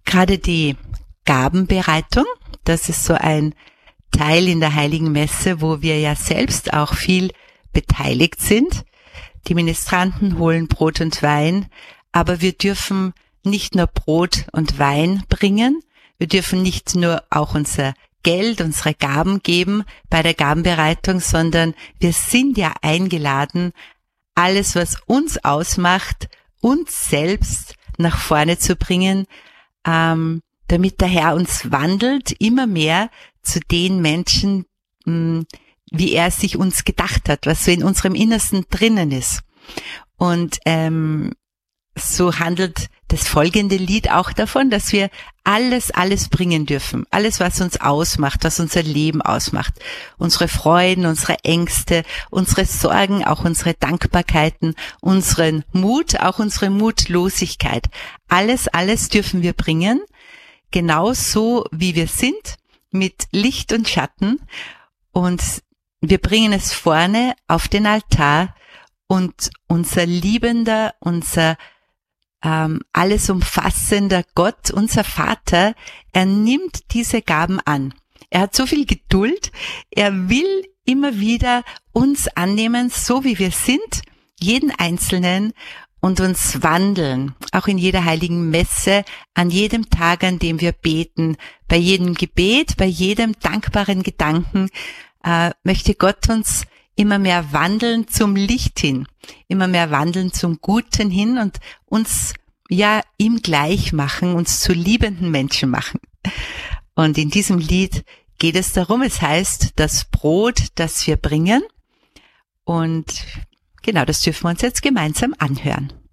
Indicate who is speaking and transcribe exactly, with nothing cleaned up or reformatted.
Speaker 1: Gerade die Gabenbereitung, das ist so ein Teil in der Heiligen Messe, wo wir ja selbst auch viel beteiligt sind. Die Ministranten holen Brot und Wein, aber wir dürfen nicht nur Brot und Wein bringen, wir dürfen nicht nur auch unser Geld, unsere Gaben geben bei der Gabenbereitung, sondern wir sind ja eingeladen, alles, was uns ausmacht, uns selbst nach vorne zu bringen, ähm, damit der Herr uns wandelt, immer mehr zu den Menschen, mh, wie er sich uns gedacht hat, was so in unserem Innersten drinnen ist. Und ähm, so handelt das folgende Lied auch davon, dass wir alles, alles bringen dürfen. Alles, was uns ausmacht, was unser Leben ausmacht. Unsere Freuden, unsere Ängste, unsere Sorgen, auch unsere Dankbarkeiten, unseren Mut, auch unsere Mutlosigkeit. Alles, alles dürfen wir bringen, genauso wie wir sind, mit Licht und Schatten. Und wir bringen es vorne auf den Altar und unser liebender, unser ähm, alles umfassender Gott, unser Vater, er nimmt diese Gaben an. Er hat so viel Geduld, er will immer wieder uns annehmen, so wie wir sind, jeden Einzelnen, und uns wandeln, auch in jeder heiligen Messe, an jedem Tag, an dem wir beten, bei jedem Gebet, bei jedem dankbaren Gedanken, äh, möchte Gott uns immer mehr wandeln zum Licht hin, immer mehr wandeln zum Guten hin und uns ja ihm gleich machen, uns zu liebenden Menschen machen. Und in diesem Lied geht es darum, es heißt, das Brot, das wir bringen. Und genau, das dürfen wir uns jetzt gemeinsam anhören.